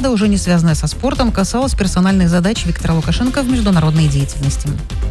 Олимпиада, уже не связанная со спортом, касалась персональных задач Виктора Лукашенко в международной деятельности.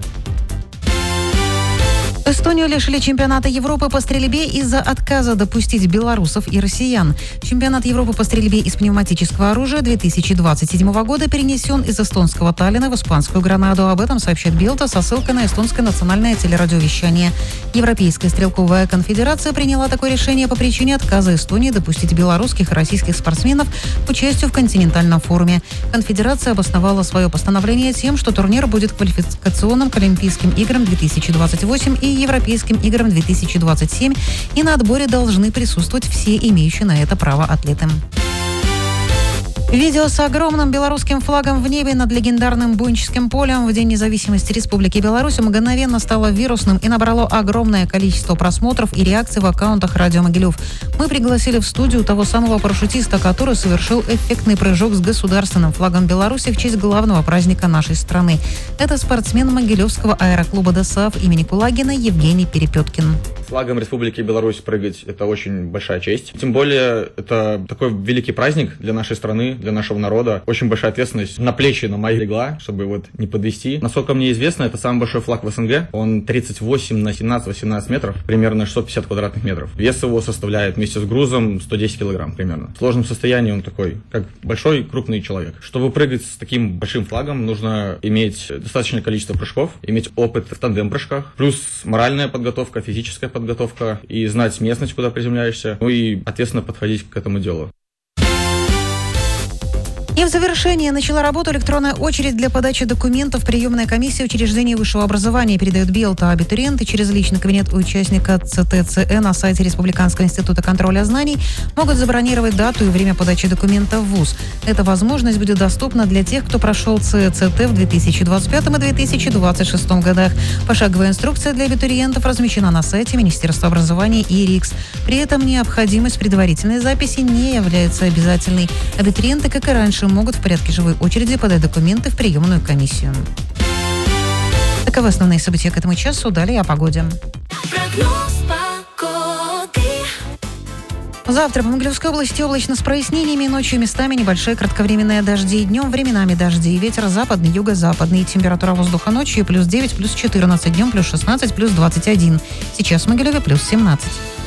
Эстонию лишили чемпионата Европы по стрельбе из-за отказа допустить белорусов и россиян. Чемпионат Европы по стрельбе из пневматического оружия 2027 года перенесен из эстонского Таллина в испанскую Гранаду. Об этом сообщает Белта со ссылкой на эстонское национальное телерадиовещание. Европейская стрелковая конфедерация приняла такое решение по причине отказа Эстонии допустить белорусских и российских спортсменов к участию в континентальном форуме. Конфедерация обосновала свое постановление тем, что турнир будет квалификационным к Олимпийским играм 2028 и Европейским играм 2027, и на отборе должны присутствовать все имеющие на это право атлеты. Видео с огромным белорусским флагом в небе над легендарным Буйническим полем в День независимости Республики Беларусь мгновенно стало вирусным и набрало огромное количество просмотров и реакций в аккаунтах «Радио Могилев». Мы пригласили в студию того самого парашютиста, который совершил эффектный прыжок с государственным флагом Беларуси в честь главного праздника нашей страны. Это спортсмен Могилевского аэроклуба ДОСААФ имени Кулагина Евгений Перепеткин. Флагом Республики Беларусь прыгать – это очень большая честь. Тем более, это такой великий праздник для нашей страны, для нашего народа. Очень большая ответственность на плечи на мои легла, чтобы не подвести. Насколько мне известно, это самый большой флаг в СНГ. Он 38 на 17-18 метров, примерно 650 квадратных метров. Вес его составляет вместе с грузом 110 килограмм примерно. В сложном состоянии он такой, как большой крупный человек. Чтобы прыгать с таким большим флагом, нужно иметь достаточное количество прыжков, иметь опыт в тандем-прыжках, плюс моральная подготовка, физическая подготовка и знать местность, куда приземляешься, и ответственно подходить к этому делу. И в завершение начала работу электронная очередь для подачи документов приемная комиссия учреждений высшего образования, передает Белта. Абитуриенты через личный кабинет участника ЦТЦЭ на сайте Республиканского института контроля знаний могут забронировать дату и время подачи документов в ВУЗ. Эта возможность будет доступна для тех, кто прошел ЦЦТ в 2025 и 2026 годах. Пошаговая инструкция для абитуриентов размещена на сайте Министерства образования и РИКС. При этом необходимость предварительной записи не является обязательной. Абитуриенты, как и раньше, могут в порядке живой очереди подать документы в приемную комиссию. Таковы основные события к этому часу. Далее о погоде. Завтра в Могилевской области облачно с прояснениями, ночью местами небольшие кратковременные дожди, днем временами дожди, ветер западный, юго-западный, температура воздуха ночью плюс 9, плюс 14, днем плюс 16, плюс 21. Сейчас в Могилеве плюс 17.